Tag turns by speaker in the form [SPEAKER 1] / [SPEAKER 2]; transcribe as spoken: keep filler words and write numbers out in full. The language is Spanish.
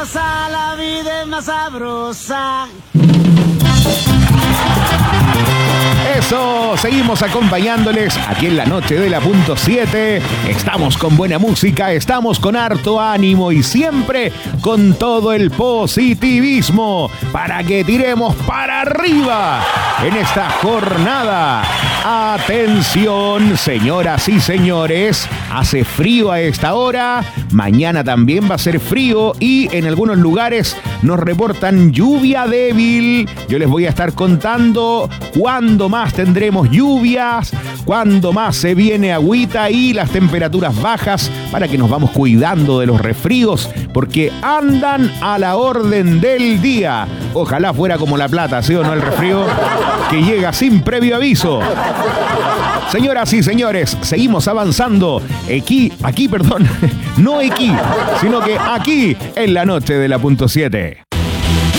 [SPEAKER 1] sabrosa, la vida es más sabrosa.
[SPEAKER 2] Eso, seguimos acompañándoles aquí en la noche de la punto siete. Estamos con buena música, estamos con harto ánimo y siempre con todo el positivismo para que tiremos para arriba en esta jornada. Atención, señoras y señores, hace frío a esta hora, mañana también va a ser frío y en algunos lugares nos reportan lluvia débil. Yo les voy a estar contando cuándo más tendremos lluvias, cuándo más se viene agüita y las temperaturas bajas para que nos vamos cuidando de los resfríos porque andan a la orden del día. Ojalá fuera como La Plata, ¿sí o no? El resfrío que llega sin previo aviso. Señoras y señores, seguimos avanzando. Aquí, aquí, perdón, no aquí, sino que aquí en la noche de la punto siete.